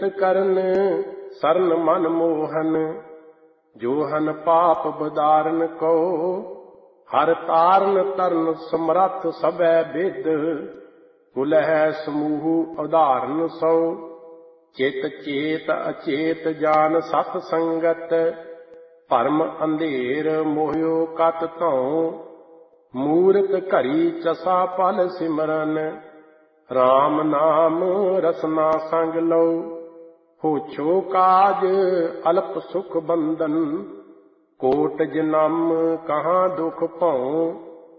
ਕਰਨ ਸਰਨ ਮਨ ਮੋਹਨ, ਜੋ ਹਨ ਪਾਪ ਬਦਾਰਨ ਕੋ, ਹਰ ਤਾਰਨ ਤਰਨ ਸਮਰੱਥ ਸਭੈ ਬਿਦ, ਕੁਲਹਿ ਸਮੂਹ ਉਦਾਹਰਨ ਸੋ, ਚਿਤ ਚੇਤ ਅਚੇਤ ਜਾਨ ਸਤ ਸੰਗਤ, ਭਰਮ ਅੰਧੇਰ ਮੋਹਿਓ ਕਤ ਧਉ, ਮੂਰਖ ਘਰੀ ਚਸਾ ਪਲ ਸਿਮਰਨ, ਰਾਮ ਨਾਮ ਰਸਨਾ ਸੰਗ ਲਉ, ਹੋਛੋ ਕਾਜ ਅਲਪ ਸੁਖ ਬੰਧਨ, ਕੋਟ ਜਨਮ ਕਹਾਂ ਦੁਖ ਭਉ,